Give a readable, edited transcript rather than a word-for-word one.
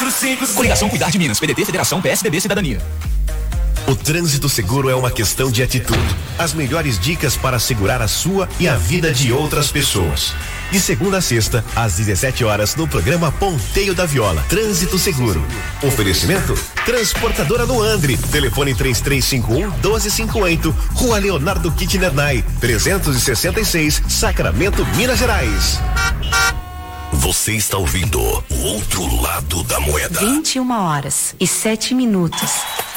455. Coligação Cuidar de Minas, PDT, Federação, PSDB, Cidadania. O trânsito seguro é uma questão de atitude. As melhores dicas para segurar a sua e a vida de outras pessoas. De segunda a sexta, às 17 horas, no programa Ponteio da Viola. Trânsito seguro. Oferecimento? Transportadora do Andre. Telefone 3351-1258. Rua Leonardo Kitnernay, 366, Sacramento, Minas Gerais. Você está ouvindo o outro lado da moeda. 21h07.